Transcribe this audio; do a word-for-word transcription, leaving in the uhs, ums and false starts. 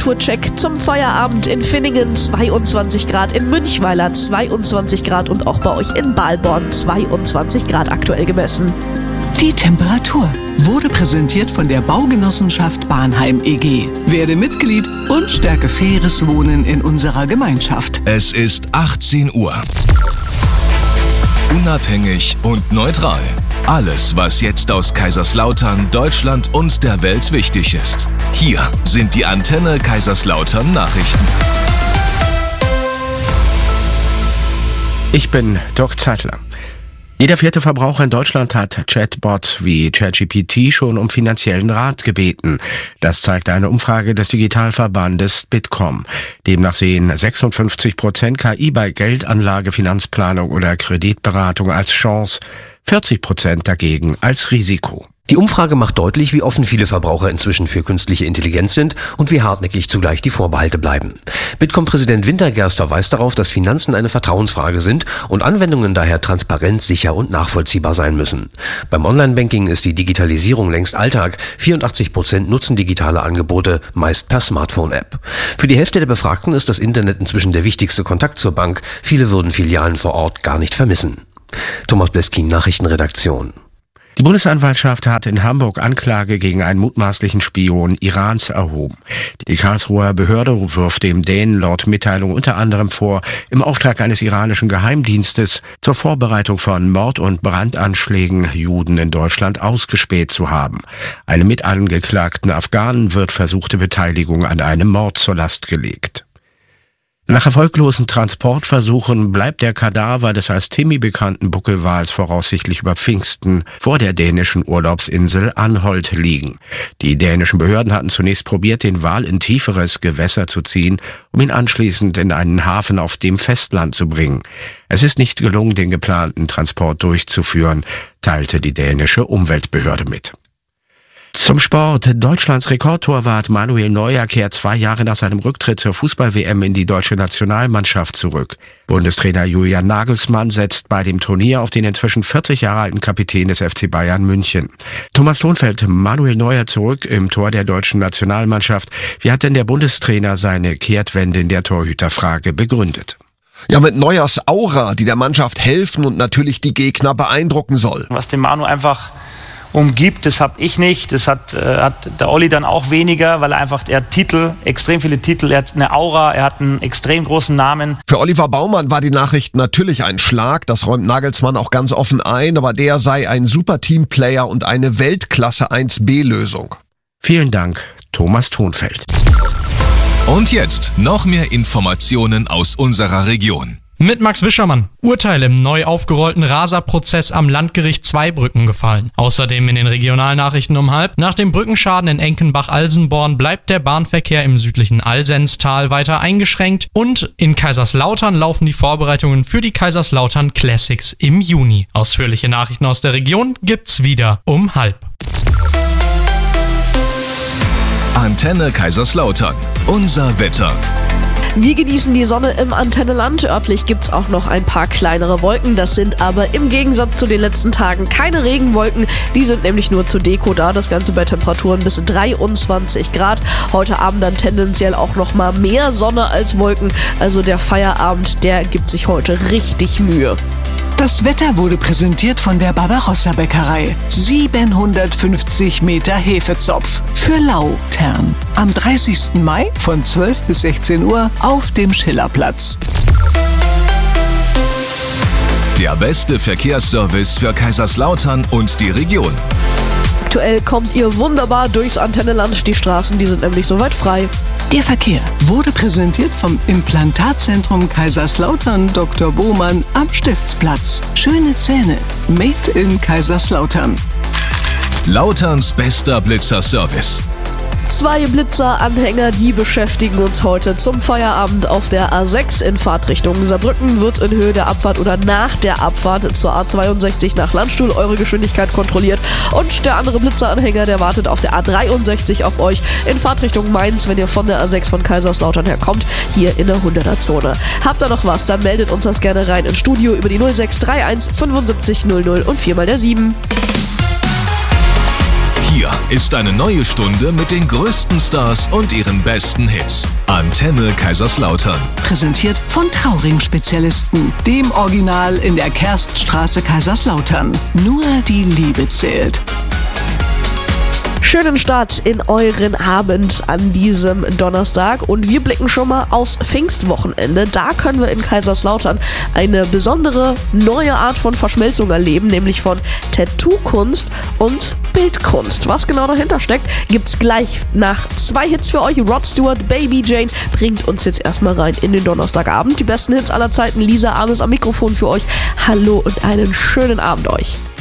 Temperaturcheck zum Feierabend in Finningen zweiundzwanzig Grad, in Münchweiler zweiundzwanzig Grad und auch bei euch in Balborn zweiundzwanzig Grad aktuell gemessen. Die Temperatur wurde präsentiert von der Baugenossenschaft Bahnheim E G. Werde Mitglied und stärke faires Wohnen in unserer Gemeinschaft. Es ist achtzehn Uhr. Unabhängig und neutral. Alles, was jetzt aus Kaiserslautern, Deutschland und der Welt wichtig ist. Hier sind die Antenne Kaiserslautern Nachrichten. Ich bin Dirk Zeitler. Jeder vierte Verbraucher in Deutschland hat Chatbots wie ChatGPT schon um finanziellen Rat gebeten. Das zeigt eine Umfrage des Digitalverbandes Bitkom. Demnach sehen sechsundfünfzig Prozent K I bei Geldanlage, Finanzplanung oder Kreditberatung als Chance, vierzig Prozent dagegen als Risiko. Die Umfrage macht deutlich, wie offen viele Verbraucher inzwischen für künstliche Intelligenz sind und wie hartnäckig zugleich die Vorbehalte bleiben. Bitkom-Präsident Wintergerst verweist darauf, dass Finanzen eine Vertrauensfrage sind und Anwendungen daher transparent, sicher und nachvollziehbar sein müssen. Beim Online-Banking ist die Digitalisierung längst Alltag. vierundachtzig Prozent nutzen digitale Angebote, meist per Smartphone-App. Für die Hälfte der Befragten ist das Internet inzwischen der wichtigste Kontakt zur Bank. Viele würden Filialen vor Ort gar nicht vermissen. Thomas Bleskin, Nachrichtenredaktion. Die Bundesanwaltschaft hat in Hamburg Anklage gegen einen mutmaßlichen Spion Irans erhoben. Die Karlsruher Behörde wirft dem Dänen laut Mitteilung unter anderem vor, im Auftrag eines iranischen Geheimdienstes zur Vorbereitung von Mord- und Brandanschlägen Juden in Deutschland ausgespäht zu haben. Einem mitangeklagten Afghanen wird versuchte Beteiligung an einem Mord zur Last gelegt. Nach erfolglosen Transportversuchen bleibt der Kadaver des als Timmy bekannten Buckelwals voraussichtlich über Pfingsten vor der dänischen Urlaubsinsel Anholt liegen. Die dänischen Behörden hatten zunächst probiert, den Wal in tieferes Gewässer zu ziehen, um ihn anschließend in einen Hafen auf dem Festland zu bringen. Es ist nicht gelungen, den geplanten Transport durchzuführen, teilte die dänische Umweltbehörde mit. Zum Sport. Deutschlands Rekordtorwart Manuel Neuer kehrt zwei Jahre nach seinem Rücktritt zur Fußball-W M in die deutsche Nationalmannschaft zurück. Bundestrainer Julian Nagelsmann setzt bei dem Turnier auf den inzwischen vierzig Jahre alten Kapitän des F C Bayern München. Thomas Thonfeld, Manuel Neuer zurück im Tor der deutschen Nationalmannschaft. Wie hat denn der Bundestrainer seine Kehrtwende in der Torhüterfrage begründet? Ja, mit Neuers Aura, die der Mannschaft helfen und natürlich die Gegner beeindrucken soll. Was den Manu einfach umgibt, das habe ich nicht, das hat, äh, hat der Olli dann auch weniger, weil er einfach, er hat Titel, extrem viele Titel, er hat eine Aura, er hat einen extrem großen Namen. Für Oliver Baumann war die Nachricht natürlich ein Schlag, das räumt Nagelsmann auch ganz offen ein, aber der sei ein super Teamplayer und eine Weltklasse eins B Lösung. Vielen Dank, Thomas Thonfeld. Und jetzt noch mehr Informationen aus unserer Region. Mit Max Wischermann. Urteil im neu aufgerollten Rasa-Prozess am Landgericht Zweibrücken gefallen. Außerdem in den Regionalnachrichten um halb. Nach dem Brückenschaden in Enkenbach-Alsenborn bleibt der Bahnverkehr im südlichen Alsenztal weiter eingeschränkt. Und in Kaiserslautern laufen die Vorbereitungen für die Kaiserslautern Classics im Juni. Ausführliche Nachrichten aus der Region gibt's wieder um halb. Antenne Kaiserslautern. Unser Wetter. Wir genießen die Sonne im Antenneland. Örtlich gibt's auch noch ein paar kleinere Wolken. Das sind aber im Gegensatz zu den letzten Tagen keine Regenwolken. Die sind nämlich nur zur Deko da. Das Ganze bei Temperaturen bis dreiundzwanzig Grad. Heute Abend dann tendenziell auch noch mal mehr Sonne als Wolken. Also der Feierabend, der gibt sich heute richtig Mühe. Das Wetter wurde präsentiert von der Barbarossa-Bäckerei. siebenhundertfünfzig Meter Hefezopf für Lautern. Am dreißigsten Mai von zwölf bis sechzehn Uhr auf dem Schillerplatz. Der beste Verkehrsservice für Kaiserslautern und die Region. Aktuell kommt ihr wunderbar durchs Antenneland. Die Straßen, die sind nämlich soweit frei. Der Verkehr wurde präsentiert vom Implantatzentrum Kaiserslautern Doktor Bohmann am Stiftsplatz. Schöne Zähne, made in Kaiserslautern. Lauterns bester Blitzer-Service. Zwei Blitzer-Anhänger, die beschäftigen uns heute zum Feierabend auf der A sechs in Fahrtrichtung Saarbrücken. Wird in Höhe der Abfahrt oder nach der Abfahrt zur A zweiundsechzig nach Landstuhl eure Geschwindigkeit kontrolliert. Und der andere Blitzer-Anhänger, der wartet auf der A dreiundsechzig auf euch in Fahrtrichtung Mainz, wenn ihr von der A sechs von Kaiserslautern herkommt, hier in der hunderter-Zone. Habt ihr noch was, dann meldet uns das gerne rein ins Studio über die null sechs drei eins fünfundsiebzig null null und viermal der sieben. Hier ist eine neue Stunde mit den größten Stars und ihren besten Hits. Antenne Kaiserslautern. Präsentiert von Trauring-Spezialisten, dem Original in der Kerststraße Kaiserslautern. Nur die Liebe zählt. Schönen Start in euren Abend an diesem Donnerstag und wir blicken schon mal aufs Pfingstwochenende. Da können wir in Kaiserslautern eine besondere neue Art von Verschmelzung erleben, nämlich von Tattoo-Kunst und Bildkunst. Was genau dahinter steckt, gibt's gleich nach zwei Hits für euch. Rod Stewart, Baby Jane bringt uns jetzt erstmal rein in den Donnerstagabend. Die besten Hits aller Zeiten. Lisa Ames am Mikrofon für euch. Hallo und einen schönen Abend euch.